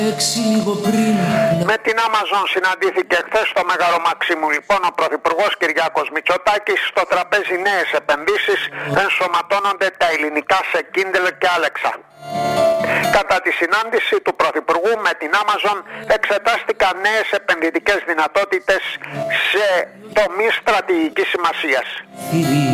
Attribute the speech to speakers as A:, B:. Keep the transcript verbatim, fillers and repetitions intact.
A: Με την Amazon συναντήθηκε χθες στο Μέγαρο Μαξίμου λοιπόν ο Πρωθυπουργός Κυριάκος Μητσοτάκης. Στο τραπέζι νέες επενδύσεις ενσωματώνονται τα ελληνικά σε Kindle και Alexa. Κατά τη συνάντηση του Πρωθυπουργού με την Amazon εξετάστηκαν νέες επενδυτικές δυνατότητες σε τομείς στρατηγικής σημασίας.